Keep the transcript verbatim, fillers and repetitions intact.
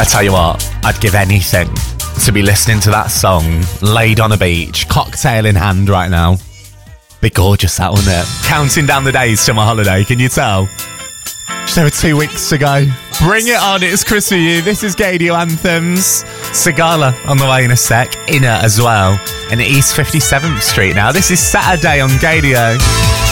I tell you what, I'd give anything to be listening to that song laid on a beach, cocktail in hand right now. Be gorgeous, that, wouldn't it? Counting down the days to my holiday, can you tell? Just over two weeks to go. Bring it on, it's Chris with you. This is Gaydio Anthems. Sigala on the way in a sec. Inner as well. And East fifty-seventh Street now. This is Saturday on Gaydio.